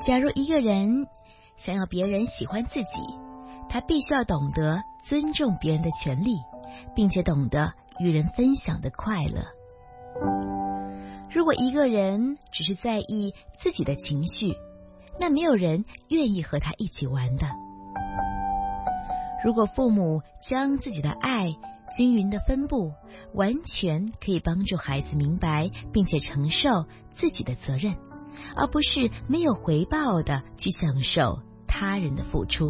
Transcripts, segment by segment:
假如一个人想要别人喜欢自己，他必须要懂得尊重别人的权利，并且懂得与人分享的快乐。如果一个人只是在意自己的情绪，那没有人愿意和他一起玩的。如果父母将自己的爱均匀的分布，完全可以帮助孩子明白并且承受自己的责任，而不是没有回报的去享受他人的付出。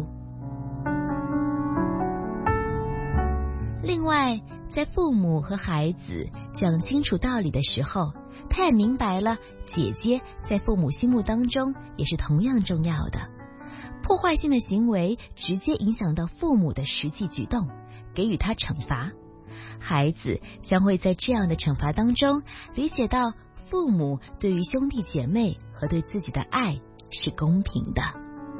另外，在父母和孩子讲清楚道理的时候，他也明白了姐姐在父母心目当中也是同样重要的。破坏性的行为直接影响到父母的实际举动，给予他惩罚。孩子将会在这样的惩罚当中理解到父母对于兄弟姐妹和对自己的爱是公平的。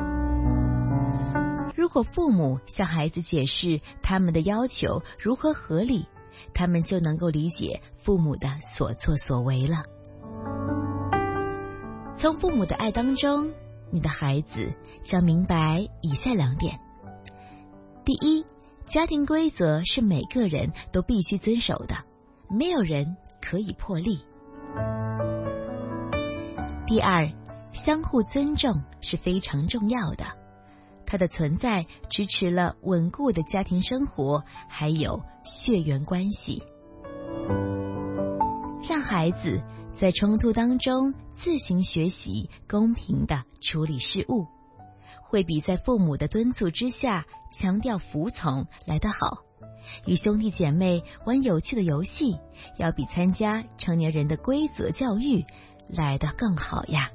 如果父母向孩子解释他们的要求如何合理，他们就能够理解父母的所作所为了。从父母的爱当中，你的孩子将明白以下2点。第一，家庭规则是每个人都必须遵守的，没有人可以破例。第二，相互尊重是非常重要的，它的存在支持了稳固的家庭生活，还有血缘关系。让孩子在冲突当中自行学习公平地处理事物，会比在父母的敦促之下强调服从来得好。与兄弟姐妹玩有趣的游戏，要比参加成年人的规则教育来得更好呀。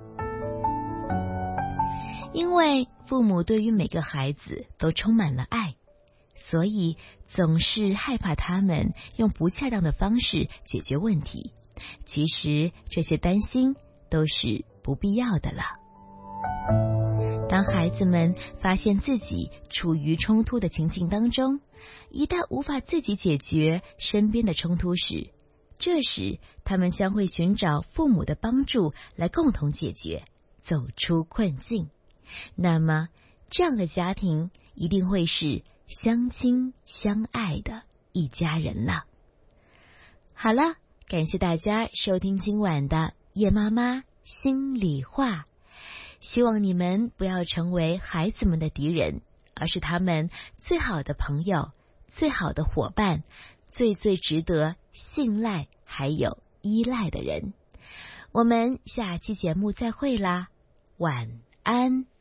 因为父母对于每个孩子都充满了爱，所以总是害怕他们用不恰当的方式解决问题。其实这些担心都是不必要的了。当孩子们发现自己处于冲突的情境当中，一旦无法自己解决身边的冲突时，这时他们将会寻找父母的帮助来共同解决，走出困境。那么这样的家庭一定会是相亲相爱的一家人了。好了，感谢大家收听今晚的叶妈妈心里话。希望你们不要成为孩子们的敌人，而是他们最好的朋友，最好的伙伴，最值得信赖还有依赖的人。我们下期节目再会啦，晚安。